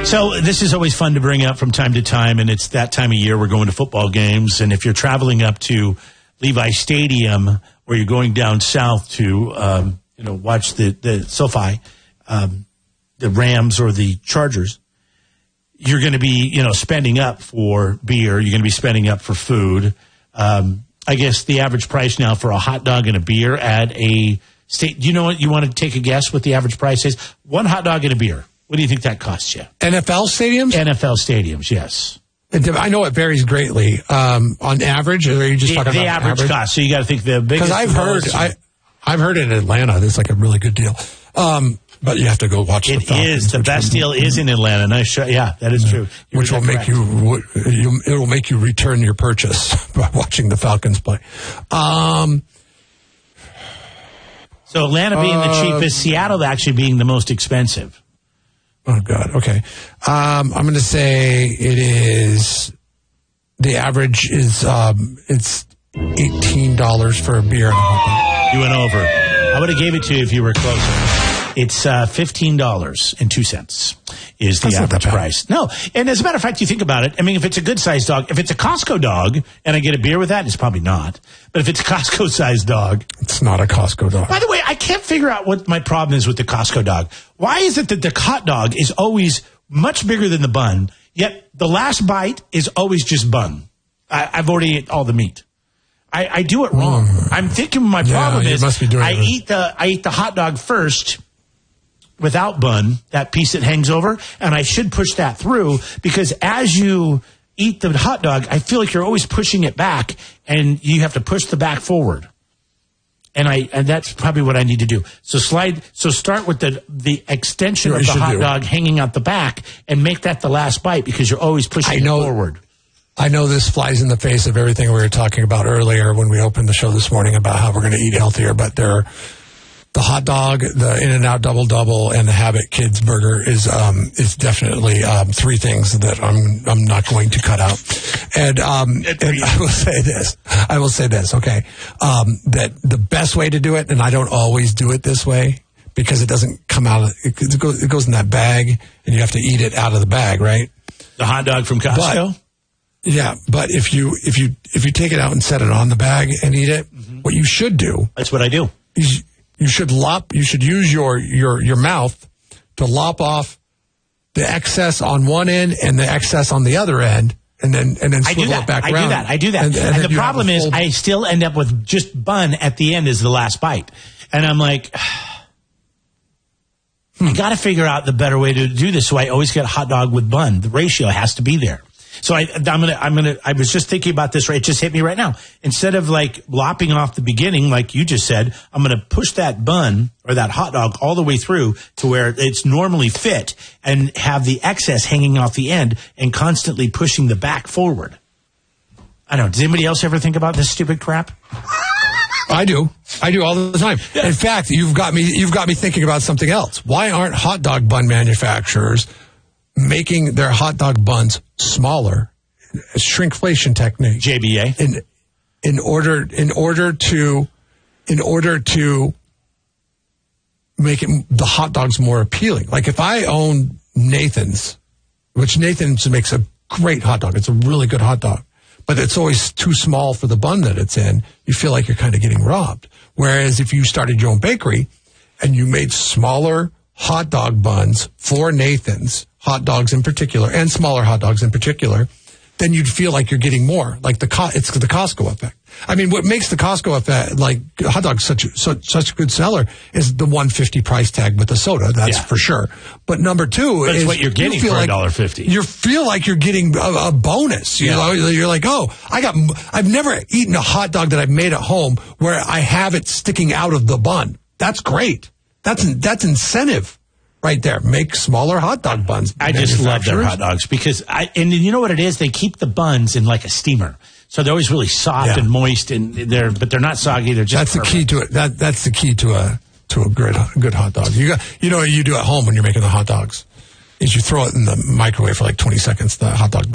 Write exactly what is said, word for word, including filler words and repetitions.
So this is always fun to bring up from time to time, and it's that time of year we're going to football games. And if you're traveling up to Levi Stadium, or you're going down south to, um, you know, watch the, the SoFi, um, the Rams or the Chargers, you're going to be, you know, spending up for beer. You're going to be spending up for food. Um, I guess the average price now for a hot dog and a beer at a state. Do you know what? You want to take a guess what the average price is? One hot dog and a beer. What do you think that costs you? N F L stadiums? N F L stadiums, yes. I know it varies greatly. Um, on average, or are you just the, talking the about average, average cost? So you got to think the biggest. Because I've heard, I, I've heard in Atlanta, it's like a really good deal. Um, but you have to go watch it the Falcons. It is. The best deal is in Atlanta. Nice show. Yeah, that is true. You're which will make you, you, it will make you return your purchase by watching the Falcons play. Um, so Atlanta being uh, the cheapest, Seattle actually being the most expensive. Oh, God. Okay. Um, I'm going to say it is, the average is, um, it's eighteen dollars for a beer and a hot dog. You went over. I would have gave it to you if you were closer. It's uh, fifteen dollars and two cents is the That's average price. No. And as a matter of fact, you think about it. I mean, if it's a good-sized dog, if it's a Costco dog and I get a beer with that, it's probably not. But if it's a Costco-sized dog. It's not a Costco dog. By the way, I can't figure out what my problem is with the Costco dog. Why is it that the hot dog is always much bigger than the bun, yet the last bite is always just bun? I, I've already ate all the meat. I, I do it wrong. Mm. I'm thinking my problem yeah, is must be doing I it. eat the I eat the hot dog first without bun, that piece that hangs over, and I should push that through because as you eat the hot dog, I feel like you're always pushing it back, and you have to push the back forward. And I and that's probably what I need to do. So slide. So start with the the extension What of the hot do. dog hanging out the back, and make that the last bite because you're always pushing I know, it forward. I know this flies in the face of everything we were talking about earlier when we opened the show this morning about how we're going to eat healthier, but there are the hot dog, the In-N-Out Double Double, and the Habit Kids Burger is um, is definitely um, three things that I'm I'm not going to cut out. And, um, and I will say this, I will say this, okay, um, that the best way to do it, and I don't always do it this way because it doesn't come out of it, it goes it goes in that bag, and you have to eat it out of the bag, right? The hot dog from Costco. But, yeah, but if you if you if you take it out and set it on the bag and eat it, mm-hmm. what you should do, that's what I do. Is you should lop. You should use your, your, your mouth to lop off the excess on one end and the excess on the other end, and then and then I do swivel that. it back I around. do that. I do that. And, and, and the problem is, full... I still end up with just bun at the end as the last bite, and I'm like, hmm. I got to figure out the better way to do this. So I always get a hot dog with bun. The ratio has to be there. So I, I'm gonna, I'm gonna, I was just thinking about this, right? It just hit me right now. Instead of like lopping off the beginning, like you just said, I'm gonna push that bun or that hot dog all the way through to where it's normally fit and have the excess hanging off the end and constantly pushing the back forward. I don't know. Does anybody else ever think about this stupid crap? I do. I do all the time. Yeah. In fact, you've got me, you've got me thinking about something else. Why aren't hot dog bun manufacturers making their hot dog buns smaller, a shrinkflation technique, J B A, in in order in order to in order to make it, the hot dogs more appealing. Like if I own Nathan's, which Nathan's makes a great hot dog, it's a really good hot dog, but it's always too small for the bun that it's in. You feel like you're kind of getting robbed. Whereas if you started your own bakery and you made smaller hot dog buns for Nathan's, hot dogs in particular, and smaller hot dogs in particular, then you'd feel like you're getting more. Like the Co- it's the Costco effect. I mean, what makes the Costco effect, like hot dogs, such a, such such a good seller is the one fifty price tag with the soda. That's yeah. for sure. But number two That's is what you're getting you for like, one dollar fifty. You feel like you're getting a, a bonus. You yeah. know, you're like, oh, I got. I've never eaten a hot dog that I've made at home where I have it sticking out of the bun. That's great. That's that's incentive. Right there. Make smaller hot dog buns. I just love their hot dogs because I, and you know what it is? They keep the buns in like a steamer. So they're always really soft yeah. and moist and they're, but they're not soggy. They're just That's perfect. the key to it. That, that's the key to a, to a good, good hot dog. You got, you know what you do at home when you're making the hot dogs is you throw it in the microwave for like twenty seconds, the hot dog